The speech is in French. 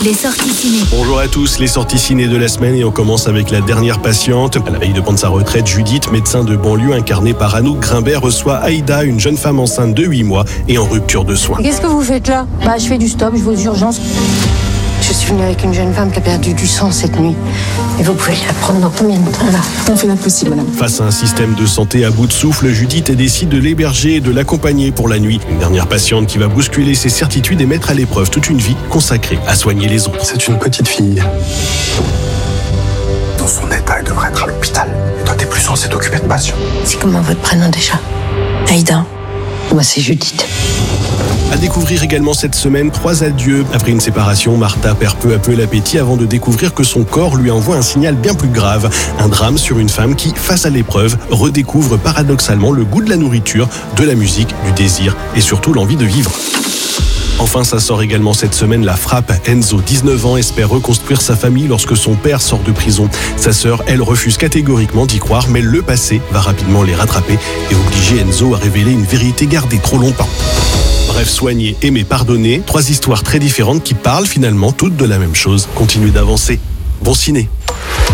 Les sorties ciné. Bonjour à tous, les sorties ciné de la semaine et on commence avec la dernière patiente. À la veille de prendre sa retraite, Judith, médecin de banlieue incarnée par Anouk Grimbert, reçoit Aïda, une jeune femme enceinte de 8 mois et en rupture de soins. Qu'est-ce que vous faites là ? Je fais du stop, je vais aux urgences. Je suis venue avec une jeune femme qui a perdu du sang cette nuit. Et vous pouvez la prendre dans combien de temps là ? On fait notre possible, madame. Face à un système de santé à bout de souffle, Judith décide de l'héberger et de l'accompagner pour la nuit. Une dernière patiente qui va bousculer ses certitudes et mettre à l'épreuve toute une vie consacrée à soigner les autres. C'est une petite fille. Dans son état, elle devrait être à l'hôpital. Et toi, t'es plus censé t'occuper de patients. C'est comment votre prénom déjà ? Aïda. Moi, c'est Judith. À découvrir également cette semaine, 3 adieux. Après une séparation, Martha perd peu à peu l'appétit avant de découvrir que son corps lui envoie un signal bien plus grave. Un drame sur une femme qui, face à l'épreuve, redécouvre paradoxalement le goût de la nourriture, de la musique, du désir et surtout l'envie de vivre. Enfin, ça sort également cette semaine La Frappe. Enzo, 19 ans, espère reconstruire sa famille lorsque son père sort de prison. Sa sœur, elle, refuse catégoriquement d'y croire, mais le passé va rapidement les rattraper et obliger Enzo à révéler une vérité gardée trop longtemps. Bref, soigner, aimer, pardonner, 3 histoires très différentes qui parlent finalement toutes de la même chose. Continuez d'avancer. Bon ciné.